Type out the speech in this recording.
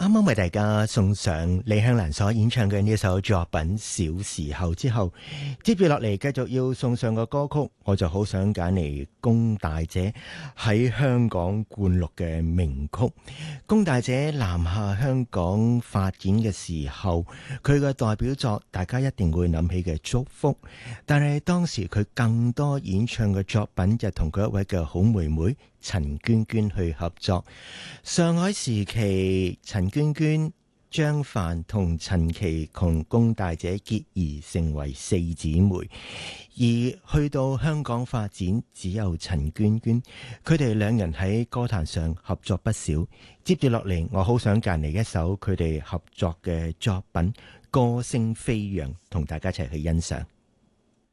啱啱為大家送上李香蘭所演唱嘅呢首作品《小時候》之後，接住落嚟繼續要送上個歌曲，我就好想揀嚟龔大姐喺香港灌錄嘅名曲。龔大姐南下香港發展嘅時候，佢嘅代表作大家一定會諗起嘅《祝福》，但係當時佢更多演唱嘅作品就同佢一位嘅好妹妹陳娟娟去合作。上海時期，陳娟娟、張帆同陳琦同龔大姐結義成為四姊妹，而去到香港發展只有陳娟娟，佢哋兩人喺歌壇上合作不少。接住落嚟，我好想揀嚟一首佢哋合作嘅作品《歌聲飛揚》，同大家一齊去欣賞。